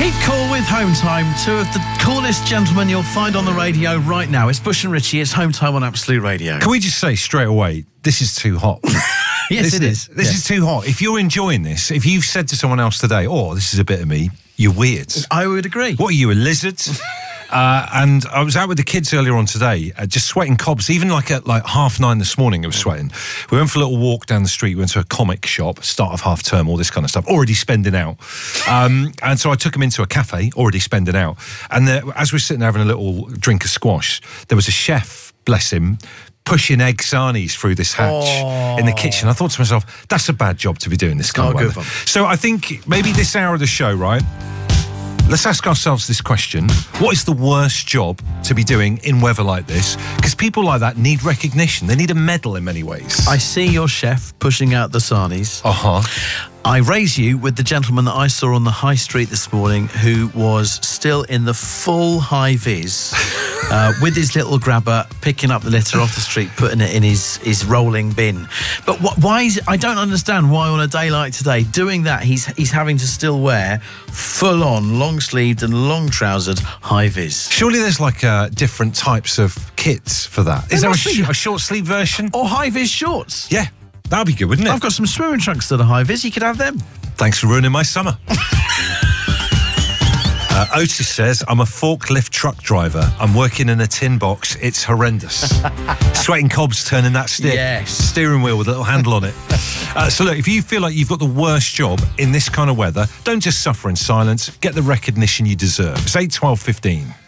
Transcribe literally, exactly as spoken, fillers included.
Keep cool with Home Time, two of the coolest gentlemen you'll find on the radio right now. It's Bush and Richie, it's Home Time on Absolute Radio. Can we just say straight away, this is too hot. Yes, this it is. This yes. is too hot. If you're enjoying this, if you've said to someone else today, oh, this is a bit of me, you're weird. I would agree. What are you, a lizard? Uh, and I was out with the kids earlier on today, uh, just sweating cobs. Even like at like half nine this morning, I was sweating. We went for a little walk down the street. We went to a comic shop, start of half term, all this kind of stuff. Already spending out, um, and so I took them into a cafe. Already spending out. And there, as we were sitting there having a little drink of squash, there was a chef, bless him, pushing egg sarnies through this hatch oh. in the kitchen. I thought to myself, that's a bad job to be doing this kind oh, of weather. So I think maybe this hour of the show, right? Let's ask ourselves this question. What is the worst job to be doing in weather like this? Because people like that need recognition. They need a medal in many ways. I see your chef pushing out the sarnies. Uh-huh. I raise you with the gentleman that I saw on the high street this morning who was still in the full high-vis uh, with his little grabber, picking up the litter off the street, putting it in his, his rolling bin. But wh why is it, I don't understand why on a day like today, doing that, he's, he's having to still wear full-on, long-sleeved and long-trousered high-vis. Surely there's like uh, different types of kits for that. Is there, there a, sh a short-sleeve version? Or high-vis shorts. Yeah. That'd be good, wouldn't it? I've got some swimming trunks that are high-vis. You could have them. Thanks for ruining my summer. uh, Otis says, I'm a forklift truck driver. I'm working in a tin box. It's horrendous. Sweating cobs turning that stick. Yes. Steering wheel with a little handle on it. Uh, so look, if you feel like you've got the worst job in this kind of weather, don't just suffer in silence. Get the recognition you deserve. It's eight, twelve, fifteen.